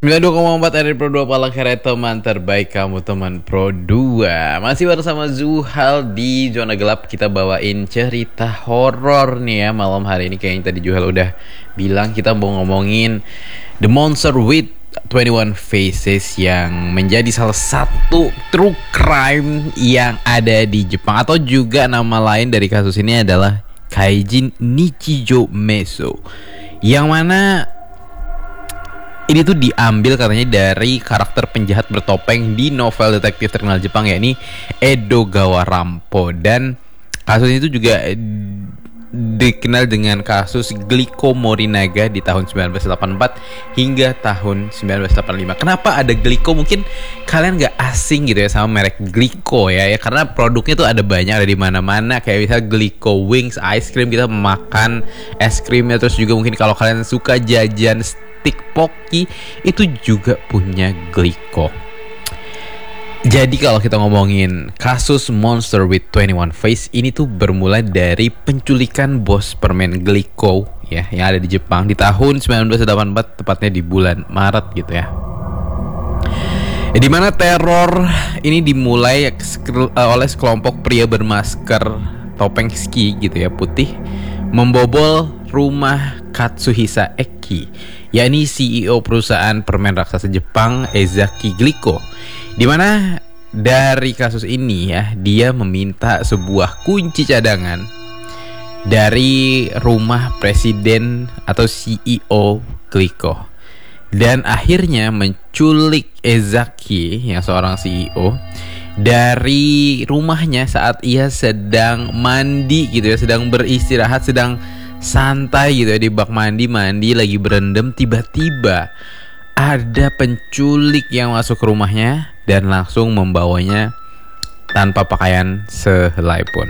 92,4 RRI Pro 2 Palangkaraya, teman terbaik kamu, teman Pro 2. Masih bersama Zuhal di Zona Gelap. Kita bawain cerita horor nih ya malam hari ini. Kayaknya tadi Zuhal udah bilang kita mau ngomongin The Monster with 21 Faces, yang menjadi salah satu true crime yang ada di Jepang. Atau juga nama lain dari kasus ini adalah Kaijin Nichijou Meso, yang mana ini tuh diambil katanya dari karakter penjahat bertopeng di novel detektif terkenal Jepang, yakni Edogawa Rampo. Dan kasus itu juga dikenal dengan kasus Glico Morinaga di tahun 1984 hingga tahun 1985. Kenapa ada Glico? Mungkin kalian gak asing gitu ya sama merek Glico ya, karena produknya tuh ada banyak, ada di mana-mana. Kayak misalnya Glico Wings ice cream, kita makan es krimnya. Terus juga mungkin kalau kalian suka jajan stick Pocky, itu juga punya Glico. Jadi kalau kita ngomongin kasus Monster with 21 Face, ini tuh bermula dari penculikan bos permen Glico ya, yang ada di Jepang di tahun 1984, tepatnya di bulan Maret gitu ya. Di mana teror ini dimulai oleh sekelompok pria bermasker topeng ski gitu ya, putih, membobol rumah Katsuhisa Eki, yakni CEO perusahaan permen raksasa Jepang Ezaki Glico. Di mana dari kasus ini ya, dia meminta sebuah kunci cadangan dari rumah presiden atau CEO Glico, dan akhirnya menculik Ezaki yang seorang CEO dari rumahnya saat ia sedang mandi gitu ya, sedang beristirahat, sedang santai gitu ya di bak mandi lagi berendam. Tiba-tiba ada penculik yang masuk ke rumahnya dan langsung membawanya tanpa pakaian sehelai pun.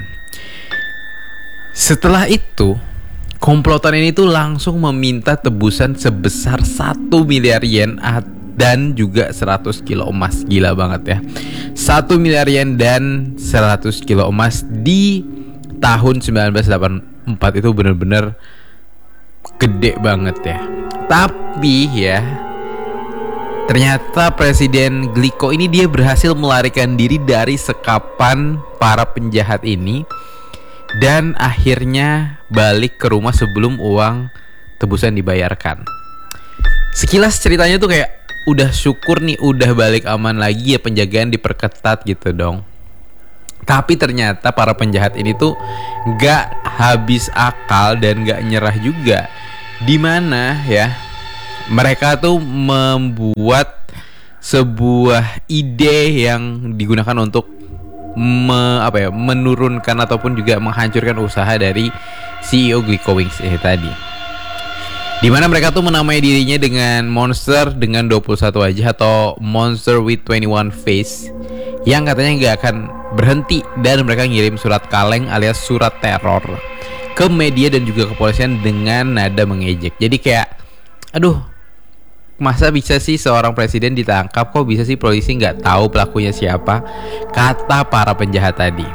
Setelah itu, komplotan ini tuh langsung meminta tebusan sebesar 1 miliar yen dan juga 100 kilo emas. Gila banget ya, 1 miliar yen dan 100 kilo emas di tahun 1984 itu bener-bener gede banget ya. Tapi ya, ternyata Presiden Glico ini dia berhasil melarikan diri dari sekapan para penjahat ini, dan akhirnya balik ke rumah sebelum uang tebusan dibayarkan. Sekilas ceritanya tuh kayak udah syukur nih, udah balik aman lagi ya, penjagaan diperketat gitu dong. Tapi ternyata para penjahat ini tuh gak habis akal dan gak nyerah juga. Dimana ya, mereka tuh membuat sebuah ide yang digunakan untuk menurunkan ataupun juga menghancurkan usaha dari CEO Glico Wings tadi. Dimana mereka tuh menamai dirinya dengan Monster dengan 21 wajah atau Monster with 21 Face, yang katanya gak akan berhenti, dan mereka ngirim surat kaleng alias surat teror ke media dan juga kepolisian dengan nada mengejek. Jadi kayak, aduh, masa bisa sih seorang presiden ditangkap, kok bisa sih polisi nggak tahu pelakunya siapa, kata para penjahat tadi.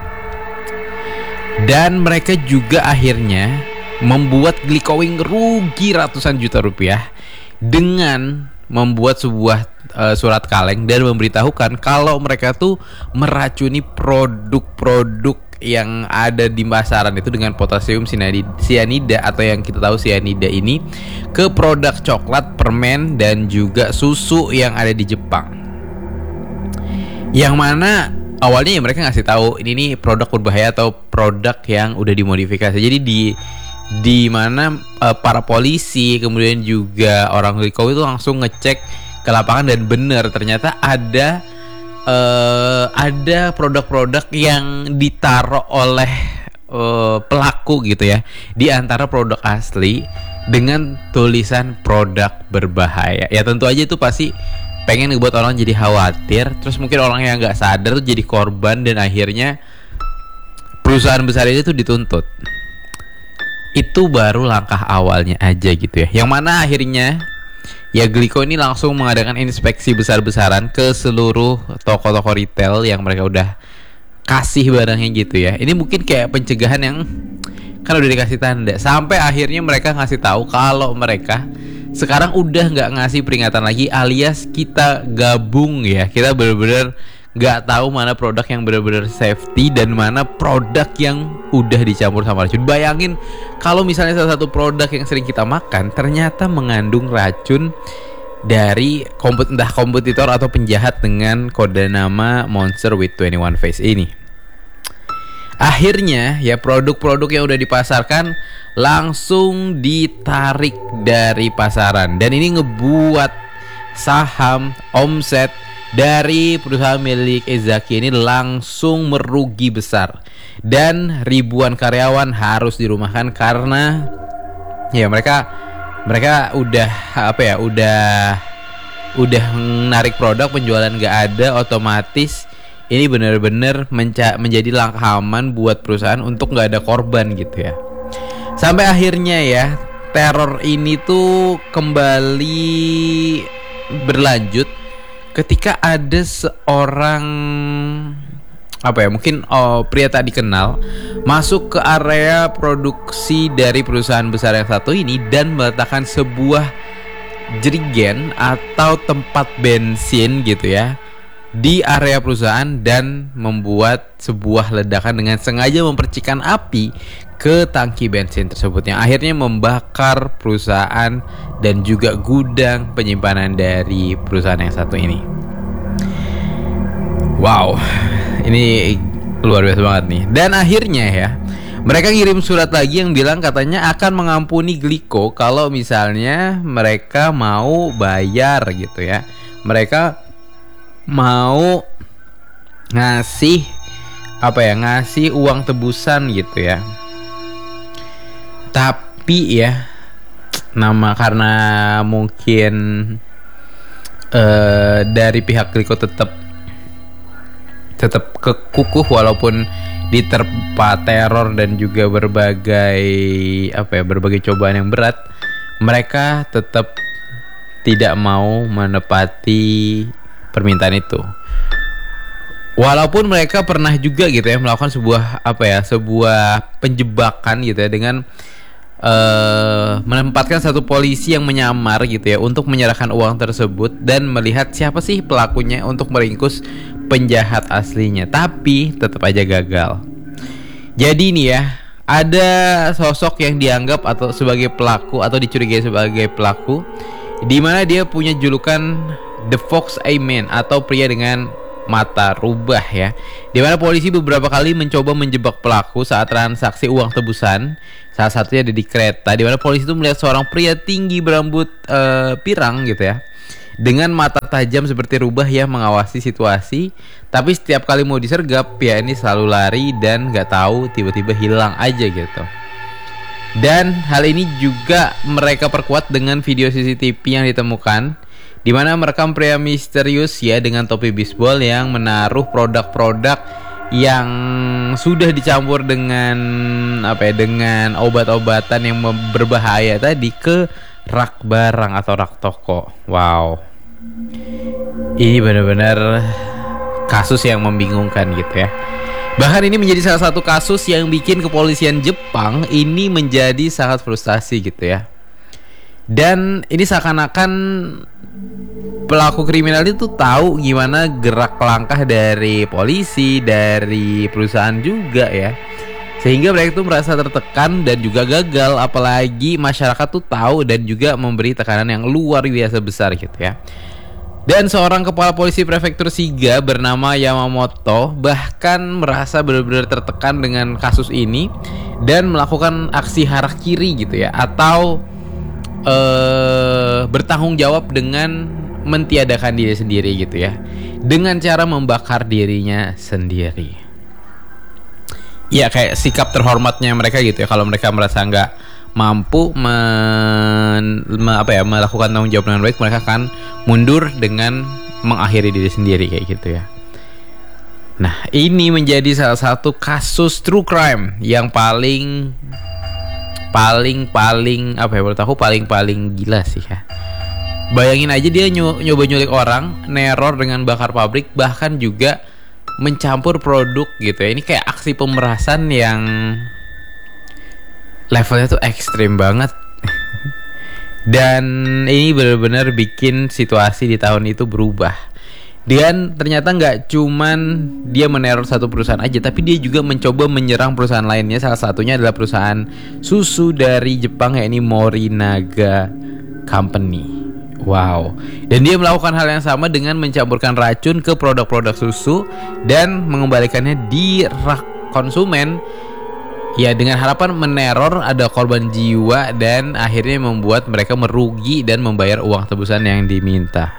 Dan mereka juga akhirnya membuat Glico Wings rugi ratusan juta rupiah dengan membuat sebuah surat kaleng dan memberitahukan kalau mereka tuh meracuni produk-produk yang ada di pasaran itu dengan potasium sianida atau yang kita tahu sianida ini, ke produk coklat, permen, dan juga susu yang ada di Jepang. Yang mana awalnya ya mereka ngasih tahu ini nih produk berbahaya atau produk yang udah dimodifikasi. Jadi di mana para polisi kemudian juga orang Glico itu langsung ngecek ke lapangan, dan benar ternyata ada produk-produk yang ditaruh oleh pelaku gitu ya di antara produk asli dengan tulisan produk berbahaya. Ya tentu aja itu pasti pengen ngebuat orang jadi khawatir, terus mungkin orang yang nggak sadar tuh jadi korban, dan akhirnya perusahaan besar itu tuh dituntut. Itu baru langkah awalnya aja gitu ya, yang mana akhirnya ya Glico ini langsung mengadakan inspeksi besar-besaran ke seluruh toko-toko retail yang mereka udah kasih barangnya gitu ya. Ini mungkin kayak pencegahan yang kan udah dikasih tanda. Sampai akhirnya mereka ngasih tahu kalau mereka sekarang udah nggak ngasih peringatan lagi, alias kita gabung ya. Kita bener-bener nggak tahu mana produk yang bener-bener safety dan mana produk yang udah dicampur sama racun. Bayangin kalau misalnya salah satu produk yang sering kita makan ternyata mengandung racun dari entah kompetitor atau penjahat dengan kode nama Monster with 21 Face ini. Akhirnya ya produk-produk yang udah dipasarkan langsung ditarik dari pasaran, dan ini ngebuat saham omset dari perusahaan milik Ezaki ini langsung merugi besar, dan ribuan karyawan harus dirumahkan karena ya mereka udah udah narik produk, penjualan nggak ada, otomatis ini benar-benar menjadi langkah aman buat perusahaan untuk nggak ada korban gitu ya. Sampai akhirnya ya teror ini tuh kembali berlanjut ketika ada seorang mungkin pria tak dikenal masuk ke area produksi dari perusahaan besar yang satu ini dan meletakkan sebuah jerigen atau tempat bensin gitu ya di area perusahaan dan membuat sebuah ledakan dengan sengaja mempercikan api ke tangki bensin tersebut yang akhirnya membakar perusahaan dan juga gudang penyimpanan dari perusahaan yang satu ini. Wow, ini luar biasa banget nih. Dan akhirnya ya mereka ngirim surat lagi yang bilang katanya akan mengampuni Glico kalau misalnya mereka mau bayar gitu ya. Mereka mau ngasih ngasih uang tebusan gitu ya. Tapi ya karena mungkin dari pihak Glico tetap kekukuh walaupun diterpa teror dan juga berbagai cobaan yang berat, mereka tetap tidak mau menepati permintaan itu. Walaupun mereka pernah juga gitu ya melakukan sebuah penjebakan gitu ya dengan menempatkan satu polisi yang menyamar gitu ya untuk menyerahkan uang tersebut dan melihat siapa sih pelakunya untuk meringkus penjahat aslinya, tapi tetap aja gagal. Jadi nih ya, ada sosok yang dianggap atau sebagai pelaku atau dicurigai sebagai pelaku, di mana dia punya julukan The Fox Amen atau pria dengan mata rubah ya. Di mana polisi beberapa kali mencoba menjebak pelaku saat transaksi uang tebusan. Salah satunya ada di kereta, di mana polisi itu melihat seorang pria tinggi berambut pirang gitu ya, dengan mata tajam seperti rubah yang mengawasi situasi. Tapi setiap kali mau disergap, pria ini selalu lari dan nggak tahu tiba-tiba hilang aja gitu. Dan hal ini juga mereka perkuat dengan video CCTV yang ditemukan, di mana merekam pria misterius ya dengan topi bisbol yang menaruh produk-produk yang sudah dicampur dengan dengan obat-obatan yang berbahaya tadi ke rak barang atau rak toko. Wow, ini benar-benar kasus yang membingungkan gitu ya. Bahkan ini menjadi salah satu kasus yang bikin kepolisian Jepang ini menjadi sangat frustasi gitu ya. Dan ini seakan-akan pelaku kriminal itu tahu gimana gerak langkah dari polisi, dari perusahaan juga ya, sehingga mereka itu merasa tertekan dan juga gagal. Apalagi masyarakat tuh tahu dan juga memberi tekanan yang luar biasa besar gitu ya. Dan seorang kepala polisi prefektur Shiga bernama Yamamoto bahkan merasa benar-benar tertekan dengan kasus ini dan melakukan aksi harakiri gitu ya, atau bertanggung jawab dengan mentiadakan diri sendiri gitu ya, dengan cara membakar dirinya sendiri. Ya kayak sikap terhormatnya mereka gitu ya, kalau mereka merasa nggak mampu melakukan tanggung jawab dengan baik, mereka akan mundur dengan mengakhiri diri sendiri kayak gitu ya. Nah, ini menjadi salah satu kasus true crime yang paling menurut aku paling gila sih ya. Bayangin aja dia nyoba nyulik orang, neror dengan bakar pabrik, bahkan juga mencampur produk gitu ya. Ini kayak aksi pemerasan yang levelnya tuh ekstrim banget. Dan ini benar-benar bikin situasi di tahun itu berubah. Dan ternyata nggak cuman dia meneror satu perusahaan aja, tapi dia juga mencoba menyerang perusahaan lainnya. Salah satunya adalah perusahaan susu dari Jepang, yakni Morinaga Company. Wow. Dan dia melakukan hal yang sama dengan mencampurkan racun ke produk-produk susu dan mengembalikannya di rak konsumen. Ya, dengan harapan meneror, ada korban jiwa, dan akhirnya membuat mereka merugi dan membayar uang tebusan yang diminta.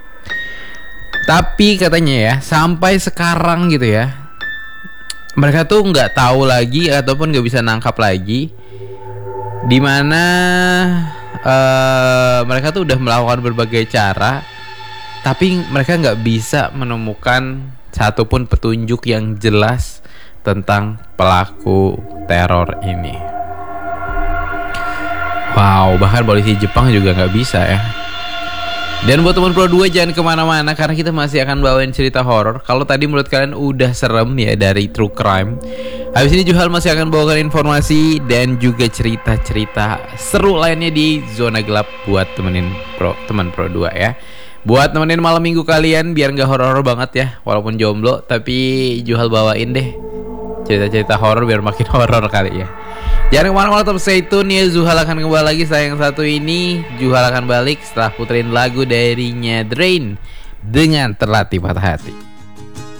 Tapi katanya ya, sampai sekarang gitu ya, mereka tuh nggak tahu lagi ataupun nggak bisa nangkap lagi dimana mereka tuh udah melakukan berbagai cara, tapi mereka nggak bisa menemukan satupun petunjuk yang jelas tentang pelaku teror ini. Wow, bahkan polisi Jepang juga nggak bisa ya. Dan buat teman Pro 2 jangan kemana-mana, karena kita masih akan bawain cerita horor. Kalau tadi menurut kalian udah serem ya dari true crime, habis ini Juhal masih akan bawakan informasi dan juga cerita-cerita seru lainnya di Zona Gelap buat teman Pro 2 ya. Buat temenin malam minggu kalian biar nggak horor banget ya, walaupun jomblo, tapi Juhal bawain deh cerita-cerita horor biar makin horor kali ya. Jangan kemana-mana, tetap stay tune ya. Zuhal akan kembali lagi. Sayang satu ini Juhal akan balik setelah puterin lagu darinya Drain dengan Terlatih Patah Hati.